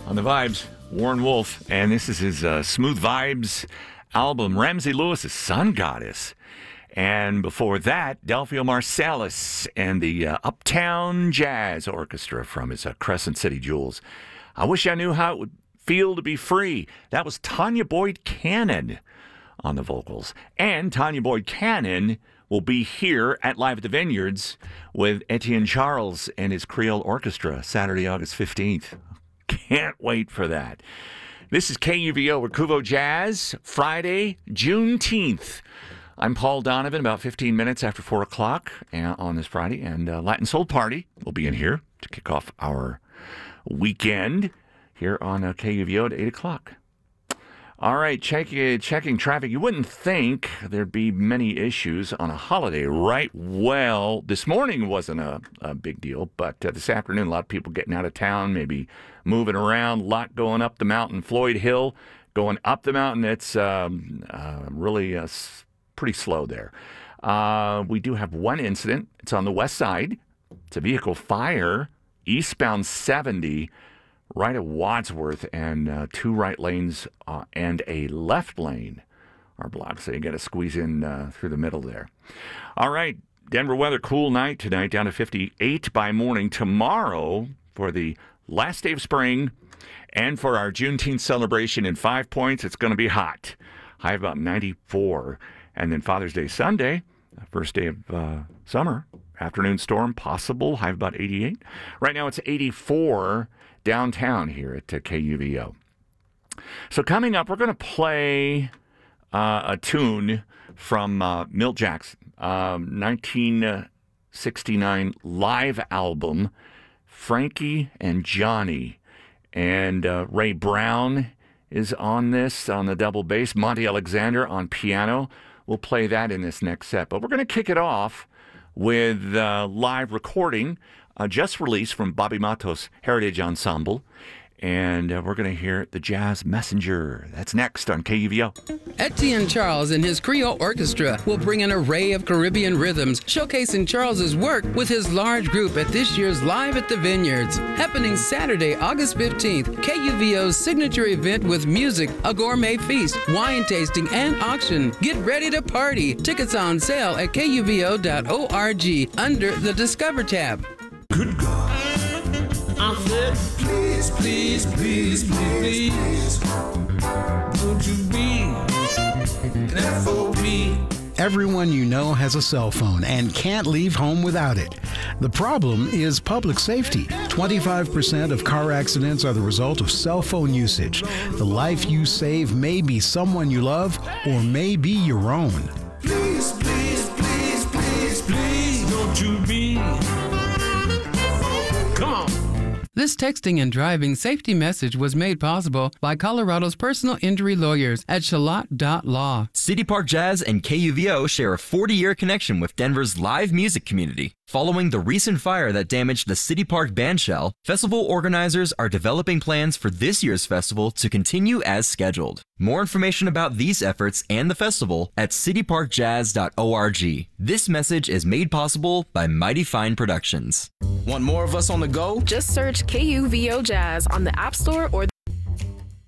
On the Vibes, Warren Wolf, and this is his Smooth Vibes album, Ramsey Lewis's Sun Goddess. And before that, Delphio Marsalis and the Uptown Jazz Orchestra from his Crescent City Jewels. I wish I knew how it would feel to be free. That was Tanya Boyd Cannon on the vocals. And Tanya Boyd Cannon will be here at Live at the Vineyards with Etienne Charles and his Creole Orchestra Saturday, August 15th. Can't wait for that. This is KUVO Recuvo Jazz, Friday, Juneteenth. I'm Paul Donovan, about 15 minutes after 4 o'clock on this Friday, and Latin Soul Party will be in here to kick off our weekend here on KUVO at 8 o'clock. All right, checking traffic. You wouldn't think there'd be many issues on a holiday, right? Well, this morning wasn't a big deal, but this afternoon, a lot of people getting out of town, maybe moving around, a lot going up the mountain. Floyd Hill going up the mountain, it's really pretty slow there. We do have one incident. It's on the west side. It's a vehicle fire, eastbound 70, right at Wadsworth, and 2 right lanes and a left lane are blocked, so you got to squeeze in through the middle there. All right, Denver weather, cool night tonight, down to 58 by morning. Tomorrow, for the last day of spring and for our Juneteenth celebration in 5 Points, it's going to be hot. High of about 94. And then Father's Day Sunday, first day of summer, afternoon storm possible, high of about 88. Right now it's 84 downtown here at KUVO. So coming up, we're going to play a tune from Milt Jackson, 1969 live album, Frankie and Johnny. And Ray Brown is on this, on the double bass, Monty Alexander on piano. We'll play that in this next set. But we're going to kick it off with live recording just released from Bobby Matos Heritage Ensemble. And we're going to hear The Jazz Messenger. That's next on KUVO. Etienne Charles and his Creole Orchestra will bring an array of Caribbean rhythms, showcasing Charles's work with his large group at this year's Live at the Vineyards. Happening Saturday, August 15th, KUVO's signature event with music, a gourmet feast, wine tasting, and auction. Get ready to party. Tickets on sale at kuvo.org under the Discover tab. Good God. I said, please, please, please, please, please, won't you be an FOB? Everyone you know has a cell phone and can't leave home without it. The problem is public safety. 25% of car accidents are the result of cell phone usage. The life you save may be someone you love or may be your own. Please, please, please, please, please, don't you be. Come on. This texting and driving safety message was made possible by Colorado's personal injury lawyers at Shalott.law. City Park Jazz and KUVO share a 40-year connection with Denver's live music community. Following the recent fire that damaged the City Park bandshell, festival organizers are developing plans for this year's festival to continue as scheduled. More information about these efforts and the festival at cityparkjazz.org. This message is made possible by Mighty Fine Productions. Want more of us on the go? Just search KUVO Jazz on the App Store or